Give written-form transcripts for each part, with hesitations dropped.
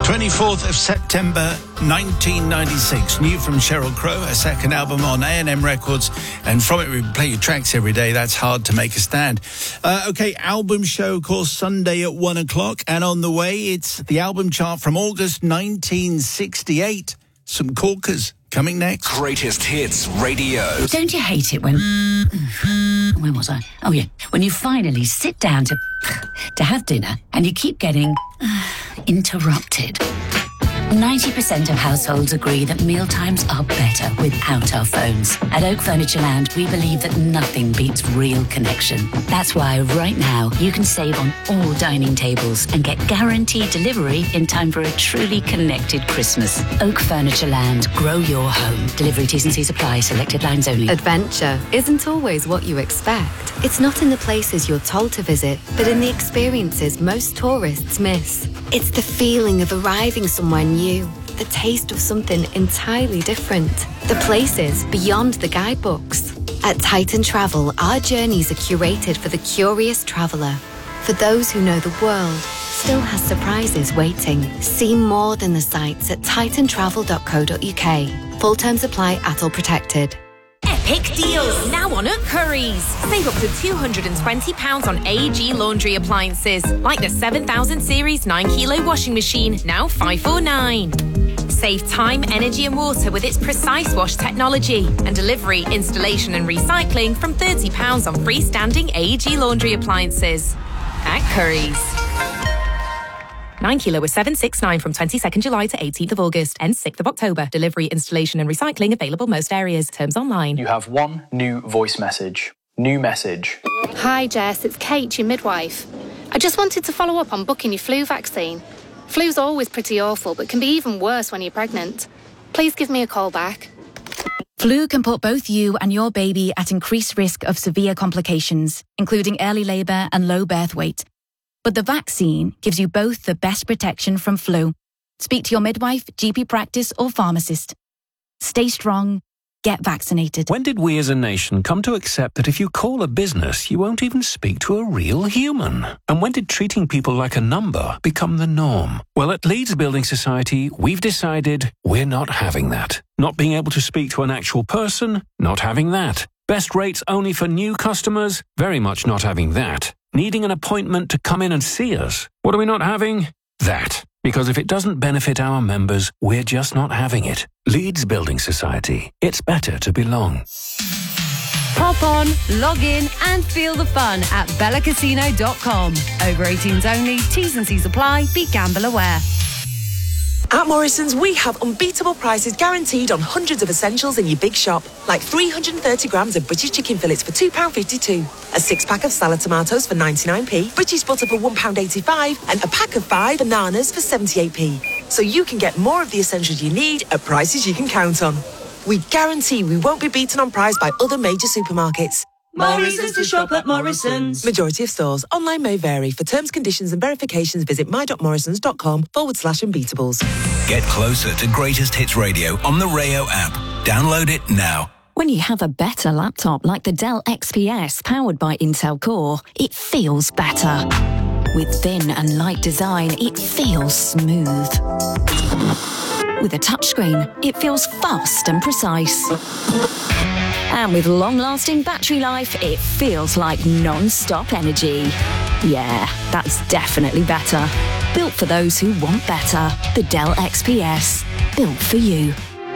24th of September 1996. New from Sheryl Crow, her second album on A&M Records, and from it we play your tracks every day. That's hard to make a stand. Okay, album show, of course, Sunday at 1 o'clock, and on the way it's the album chart from August 1968. Some corkers coming next. Greatest Hits Radio. Don't you hate it when was I? Oh yeah, when you finally sit down to have dinner and you keep getting interrupted. 90% of households agree that mealtimes are better without our phones. At Oak Furniture Land, we believe that nothing beats real connection. That's why right now you can save on all dining tables and get guaranteed delivery in time for a truly connected Christmas. Oak Furniture Land, grow your home. Delivery T's and C's apply, selected lines only. Adventure isn't always what you expect. It's not in the places you're told to visit, but in the experiences most tourists miss. It's the feeling of arriving somewhere new, the taste of something entirely different, the places beyond the guidebooks. At Titan Travel, our journeys are curated for the curious traveller. For those who know the world still has surprises waiting. See more than the sights at titantravel.co.uk. Full terms apply at all protected. Epic deals now on at Currys. Save up to £220 on AEG laundry appliances, like the 7000 series 9kg washing machine, now £549. Save time, energy and water with its Precise Wash technology, and delivery, installation and recycling from £30 on freestanding AEG laundry appliances. At Currys. 9kg was $769 from 22nd July to 18th of August. Ends 6th of October. Delivery, installation and recycling available most areas. Terms online. You have one new voice message. New message. Hi Jess, it's Kate, your midwife. I just wanted to follow up on booking your flu vaccine. Flu's always pretty awful, but can be even worse when you're pregnant. Please give me a call back. Flu can put both you and your baby at increased risk of severe complications, including early labour and low birth weight. But the vaccine gives you both the best protection from flu. Speak to your midwife, GP practice or pharmacist. Stay strong. Get vaccinated. When did we as a nation come to accept that if you call a business, you won't even speak to a real human? And when did treating people like a number become the norm? Well, at Leeds Building Society, we've decided we're not having that. Not being able to speak to an actual person, not having that. Best rates only for new customers, very much not having that. Needing an appointment to come in and see us. What are we not having? That. Because if it doesn't benefit our members, we're just not having it. Leeds Building Society. It's better to belong. Hop on, log in and feel the fun at bellacasino.com. Over 18s only, T's and C's apply, be gamble aware. At Morrison's, we have unbeatable prices guaranteed on hundreds of essentials in your big shop, like 330 grams of British chicken fillets for £2.52, a six-pack of salad tomatoes for 99p, British butter for £1.85, and a pack of 5 bananas for 78p. So you can get more of the essentials you need at prices you can count on. We guarantee we won't be beaten on price by other major supermarkets. More reasons to shop at Morrison's. Majority of stores. Online may vary. For terms, conditions and verifications, visit my.morrisons.com/unbeatables. Get closer to Greatest Hits Radio on the Rayo app. Download it now. When you have a better laptop like the Dell XPS powered by Intel Core, it feels better. With thin and light design, it feels smooth. With a touchscreen, it feels fast and precise. And with long-lasting battery life, it feels like non-stop energy. Yeah, that's definitely better. Built for those who want better. The Dell XPS. Built for you.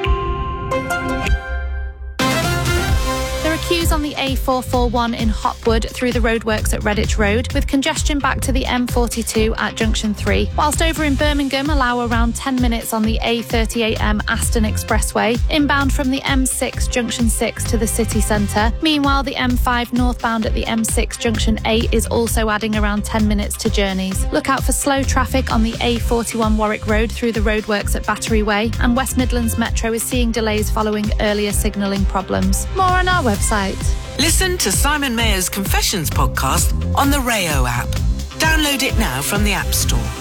There are queues on the A441 in Hopwood through the roadworks at Redditch Road, with congestion back to the M42 at Junction 3. Whilst over in Birmingham, allow around 10 minutes on the A38M Aston Expressway, inbound from the M6 Junction 6 to the city centre. Meanwhile, the M5 northbound at the M6 Junction 8 is also adding around 10 minutes to journeys. Look out for slow traffic on the A41 Warwick Road through the roadworks at Battery Way, and West Midlands Metro is seeing delays following earlier signalling problems. More on our website. Listen to Simon Mayer's Confessions podcast on the Rayo app. Download it now from the App Store.